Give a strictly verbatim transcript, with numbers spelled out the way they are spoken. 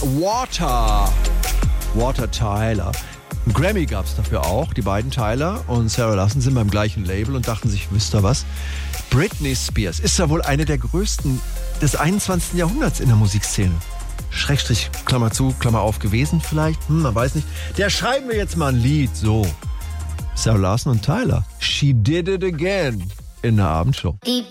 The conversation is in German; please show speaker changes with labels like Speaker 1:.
Speaker 1: Water. Water Tyler. Ein Grammy gab es dafür auch. Die beiden Tyler und Sarah Larsson sind beim gleichen Label und dachten sich, wisst ihr was? Britney Spears ist ja wohl eine der größten des einundzwanzigsten Jahrhunderts in der Musikszene. Schrägstrich, Klammer zu, Klammer auf gewesen vielleicht, hm, man weiß nicht. Der schreiben wir jetzt mal ein Lied, so. Sarah Larsson und Tyler. She did it again in der Abendshow.
Speaker 2: Deep